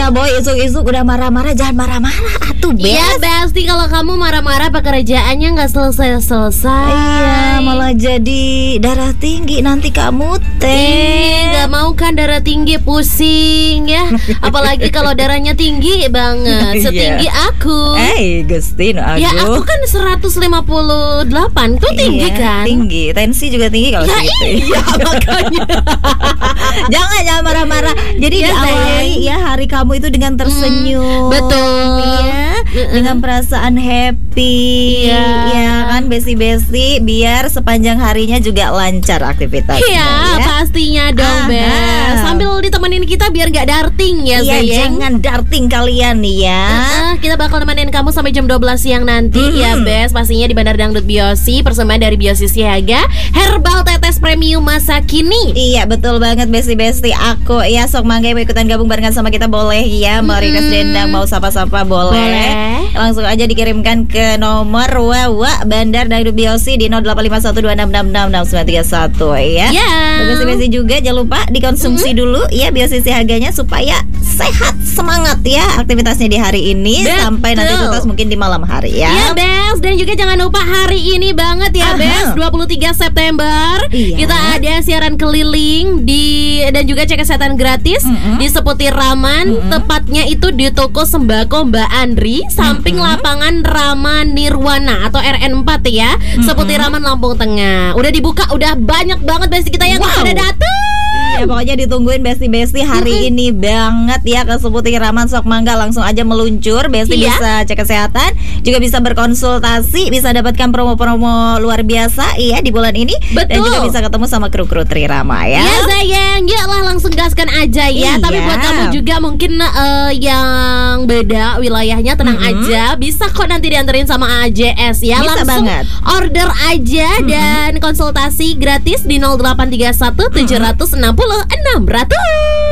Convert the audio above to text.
Iya boy, isuk-isuk udah marah-marah, jangan marah-marah atuh Bes. Iya Besti, kalau kamu marah-marah pekerjaannya gak selesai-selesai. Iya, malah jadi darah tinggi nanti kamu teh. Gak mau kan darah tinggi, pusing ya. Apalagi kalau darahnya tinggi banget, setinggi aku. Gustin, aduh. Ya aku kan 158, tuh tinggi kan. Tinggi, tensi juga tinggi kalau segitu. Iya makanya. Jangan marah-marah. Jadi diawali ya hari kamu itu dengan tersenyum. Betul. Iya, dengan perasaan happy. Iya. Ya kan besti-besti, biar sepanjang harinya juga lancar aktivitasnya. Iya, pastinya dong Bes. Sambil ditemenin kita biar gak darting ya Iya, sayang. jangan darting kalian nih ya. Kita bakal nemenin kamu sampai jam 12 siang nanti ya Bes. Pastinya di Bandar Dangdut Biosi, persembahan dari Biosi Siaga, Herbal Tetes Premium masa kini. Iya betul banget besti-besti. Aku ya sok mangga mau ikutan gabung barengan sama kita boleh ya. Mau request dendang, mau sapa-sapa boleh. Langsung aja dikirimkan ke nomor WhatsApp Bandar Dangdut Biosi di 085126666931 ya. Besti-besti juga jangan lupa dikonsumsi dulu ya Biosi Siaganya supaya sehat, semangat ya aktivitasnya di hari ini. Betul. Sampai nanti tuntas mungkin di malam hari ya. Iya Bes, dan juga jangan lupa hari ini banget ya Bes, 23 September kita ada siaran keliling dan juga cek kesehatan gratis di Seputir Raman, tepatnya itu di toko sembako Mbak Andri, samping lapangan Rama Nirwana atau RN4 ya, Seputir Raman Lampung Tengah. Udah dibuka, udah banyak banget Besti kita yang udah datang. Iya pokoknya ditungguin besti-besti hari ini banget ya ke Seputir Raman. Sok mangga langsung aja meluncur. Besti bisa cek kesehatan, juga bisa berkonsultasi, bisa dapatkan promo-promo luar biasa iya di bulan ini. Betul. Dan juga bisa ketemu sama kru-kru Trirama ya. Iya sayang, lah langsung gaskan aja ya. Tapi buat kamu juga mungkin yang beda wilayahnya, tenang aja, bisa kok nanti dianterin sama AJS ya. Bisa langsung banget. Order aja dan konsultasi gratis di 0831 760 600.